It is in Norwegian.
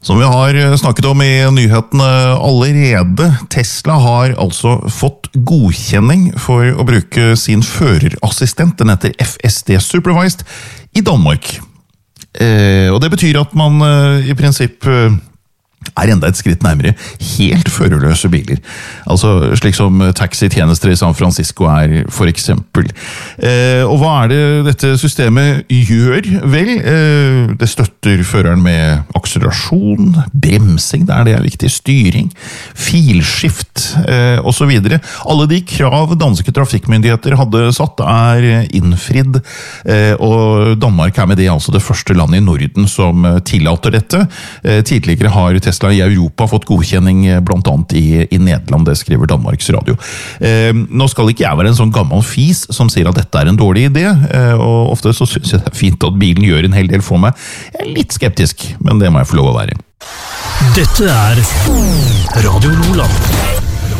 Som vi har snakket om i nyhetene allerede, Tesla har altså fått godkjenning for å bruke sin førerassistent, den heter FSD Supervised, i Danmark. Og det betyr at man i prinsipp enda et skritt nærmere helt førerløse biler. Altså slik som taxitjenester i San Francisco for eksempel. Og hva det dette systemet gjør? Vel, det støtter føreren med akselerasjon, bremsing, det viktig, styring, filskift og så videre. Alle de krav danske trafikkmyndigheter hadde satt innfridd, og Danmark med det altså det første landet i Norden som tillater dette. Tidligere har Tesla i Europa fått godkjenning blant annet i Nederland, det skriver Danmarks Radio. Nå skal ikke jeg være en sånn gammel fis som sier at dette en dårlig idé, og ofte så synes jeg det fint at bilen gjør en hel del for meg. Jeg litt skeptisk, men det må jeg få lov å være. Dette